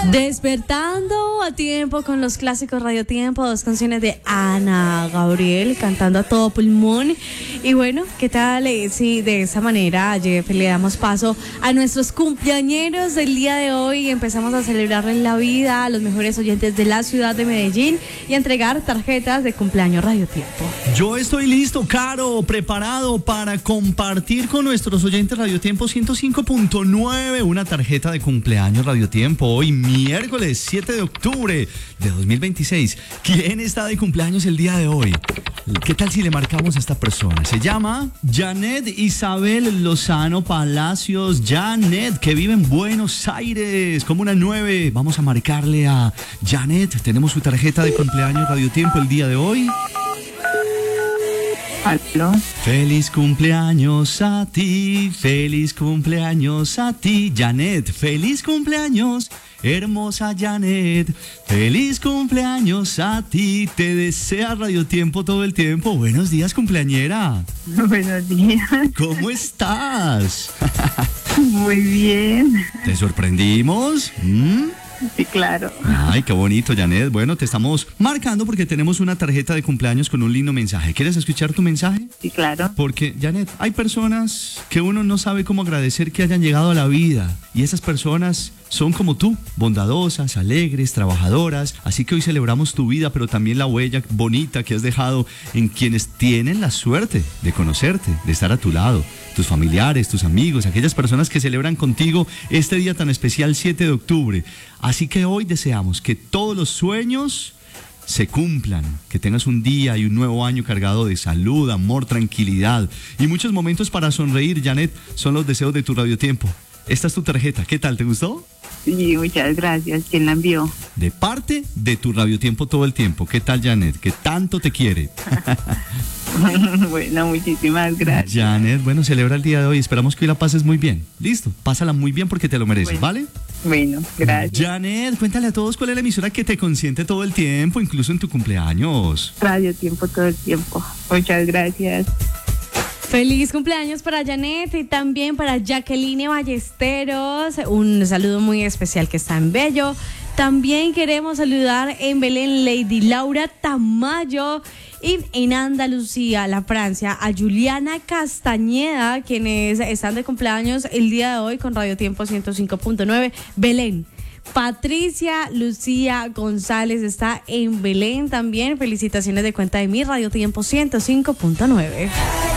Despertando a tiempo con los clásicos Radio Tiempo, 2 canciones de Ana Gabriel cantando a todo pulmón. Y bueno, ¿qué tal? Sí, de esa manera, Jeff, le damos paso a nuestros cumpleañeros del día de hoy. Empezamos a celebrarles la vida a los mejores oyentes de la ciudad de Medellín y a entregar tarjetas de cumpleaños Radio Tiempo. Yo estoy listo, Caro, preparado para compartir con nuestros oyentes Radio Tiempo 105.9 una tarjeta de cumpleaños Radio Tiempo hoy miércoles 7 de octubre de 2026. ¿Quién está de cumpleaños el día de hoy? ¿Qué tal si le marcamos a esta persona? Se llama Janet Isabel Lozano Palacios. Janet, que vive en Buenos Aires, como una 9. Vamos a marcarle a Janet. Tenemos su tarjeta de cumpleaños Radio Tiempo el día de hoy. ¿Aló? Feliz cumpleaños a ti, feliz cumpleaños a ti, Janet, feliz cumpleaños, hermosa Janet, feliz cumpleaños a ti, te desea Radio Tiempo todo el tiempo. Buenos días, cumpleañera. Buenos días. ¿Cómo estás? Muy bien. ¿Te sorprendimos? Sí, claro. Ay, qué bonito, Janet. Bueno, te estamos marcando porque tenemos una tarjeta de cumpleaños con un lindo mensaje. ¿Quieres escuchar tu mensaje? Sí, claro. Porque, Janet, hay personas que uno no sabe cómo agradecer que hayan llegado a la vida. Y esas personas son como tú, bondadosas, alegres, trabajadoras. Así que hoy celebramos tu vida, pero también la huella bonita que has dejado en quienes tienen la suerte de conocerte, de estar a tu lado. Tus familiares, tus amigos, aquellas personas que celebran contigo este día tan especial, 7 de octubre. Así que hoy deseamos que todos los sueños se cumplan, que tengas un día y un nuevo año cargado de salud, amor, tranquilidad y muchos momentos para sonreír. Janet, son los deseos de tu Radio Tiempo. Esta es tu tarjeta. ¿Qué tal? ¿Te gustó? Sí, muchas gracias. ¿Quién la envió? De parte de tu Radio Tiempo todo el tiempo. ¿Qué tal, Janet? Que tanto te quiere. Bueno, muchísimas gracias. Janet, bueno, celebra el día de hoy. Esperamos que hoy la pases muy bien. Listo, pásala muy bien porque te lo mereces, ¿vale? Bueno, gracias. Janet, cuéntale a todos cuál es la emisora que te consiente todo el tiempo, incluso en tu cumpleaños. Radio Tiempo todo el tiempo. Muchas gracias. Feliz cumpleaños para Janet y también para Jacqueline Ballesteros. Un saludo muy especial que está en Bello. También queremos saludar en Belén Lady Laura Tamayo y en Andalucía, la Francia, a Juliana Castañeda, quienes están de cumpleaños el día de hoy con Radio Tiempo 105.9. Belén. Patricia Lucía González está en Belén también. Felicitaciones de cuenta de mi Radio Tiempo 105.9.